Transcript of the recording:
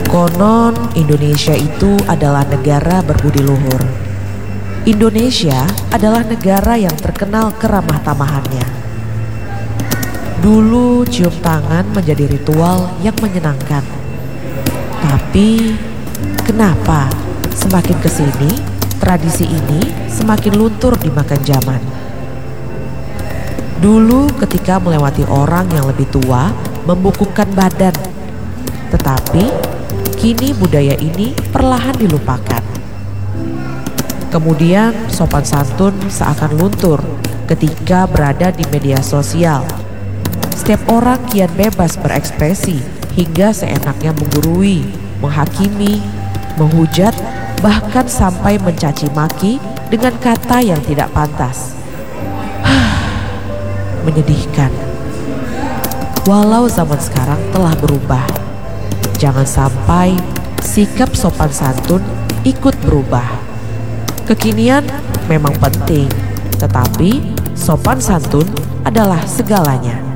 Konon Indonesia itu adalah negara berbudi luhur. Indonesia adalah negara yang terkenal keramah tamahannya. Dulu cium tangan menjadi ritual yang menyenangkan. Tapi kenapa semakin kesini tradisi ini semakin luntur dimakan zaman? Dulu ketika melewati orang yang lebih tua membungkukkan badan. Tetapi kini budaya ini perlahan dilupakan. Kemudian sopan santun seakan luntur ketika berada di media sosial. Setiap orang kian bebas berekspresi hingga seenaknya menggurui, menghakimi, menghujat, bahkan sampai mencaci maki dengan kata yang tidak pantas. Menyedihkan. Walau zaman sekarang telah berubah, jangan sampai sikap sopan santun ikut berubah. Kekinian memang penting, tetapi sopan santun adalah segalanya.